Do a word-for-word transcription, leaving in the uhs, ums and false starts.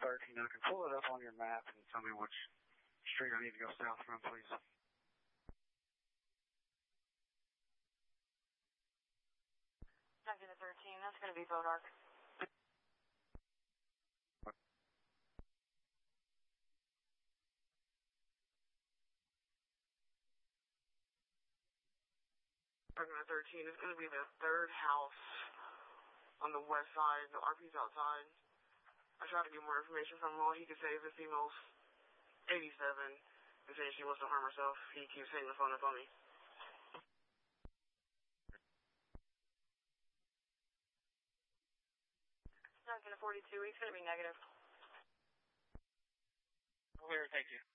thirteen. I can pull it up on your map and tell me which street I need to go south from, please. Negative thirteen, that's going to be Bodark. Negative thirteen is going to be the third house on the west side. The R P's outside. I tried to get more information from him. All he could say is the female's eighty-seven and saying she wants to harm herself. He keeps hanging the phone up on me. Negative forty-two, he's going to be negative. Clear, thank you.